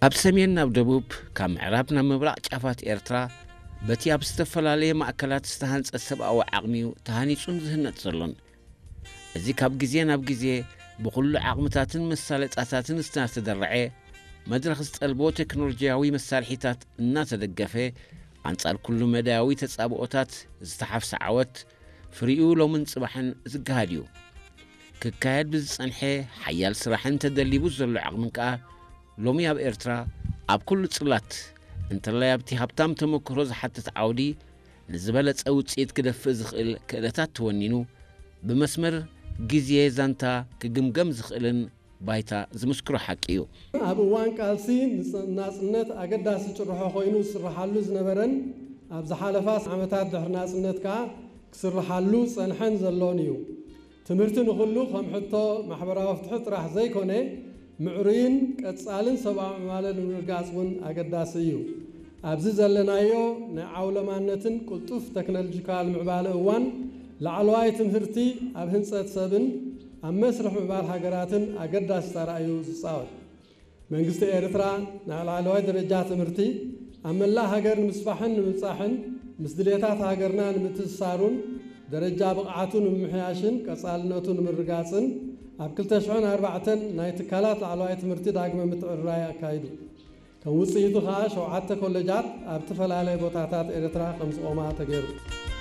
ኣብ ሰሜን ናብ ደቡብ ካብ ምዕራብ ናብ ምብራቕ ጫፋት ኤርትራ በቲ ኣብ ዝተፈላለየ ማእከላት ዝተሃንጸ ሰብኣዊ ዓቕሚው ተሃኒጹን ዝህነጽ ዘሎን እዚ ካብ ግዜ ናብ ግዜ ብኹሉ ዓቕምታትን መሳለጣታትን ዝተደረዐ መድረኽ ዝጠልቦ ቴክኖሎጂያዊ መሳርሒታት እናተደገፈ ኣንጻር ኩሉ መዳያዊ ተጻብኦታት ዝተሓፍሰ ዓወት ፍሪኡ ሎምን ጽባሕን ዝገሃድ እዩ ክካየድ ብዝጸንሐ ሓያል ስራሕን ተደሊቡ ዘሎ ዓቕምን ከዓ ሎሚ ኣብ ኤርትራ ኣብ ኩሉ ጽላት እንተላይ ኣብቲ ሃብታም ተመክሮ ዝሓትት ዓውዲ ንዝበለጸ ውፅኢት ክደፍእ ዝኽእል ክእለታት ተወኒኑ ብመስመር ግዜ ዛንታ ክግምገም ዝኽእልን ባይታ ዝምስክሮ ሓቂ እዩ ኣብ እዋን ቃልሲ ናጽነት ኣገዳሲ ጭርሖ ኮይኑ ዝስርሓሉ ዝነበረን ኣብ ዝሓለፋ ዓመታት ድሕሪ ናጽነት ከዓ ክስርሓሉ ጸንሐን ዘሎን እዩ ትምህርቲ ንኹሉ ከም ሕቶ ማሕበራዊ ፍትሒ ጥራሕ ዘይኮነ ምዕሩይን ቀጻልን ሰብኣዊ ዕማለን ንምርጋጽ እውን ኣገዳሲ እዩ ኣብዚ ዘለናዮ ናይ ዓውለማነትን ቁልጡፍ ቴክኖሎጂካል ምዕባለ እዋን ላዕለዋይ ትምህርቲ ኣብ ህንጸት ሰብን ኣብ መስርሕ ምዕባል ሃገራትን ኣገዳሲ ተራእዩ ዝጻወት መንግስቲ ኤርትራ ናይ ላዕለዋይ ደረጃ ትምህርቲ ኣብ መላእ ሃገር ንምስፋሕን ንምብጻሕን ምስ ድሌታት ሃገርና ንምትእስሳሩን ደረጃ ብቕዓቱን ንምምሕያሽን ቀጻልነቱን ንምርጋጽን ኣብ 2004 ናይ ትካላት ላዕለዋይ ትምህርቲ ዳግመ ምትዕርራይ ኣካይዱ ከም ውጽኢቱ ከዓ 7 ኮሌጃት ኣብ ተፈላለየ ቦታታት ኤርትራ ከም ዝቖማ ተገይሩ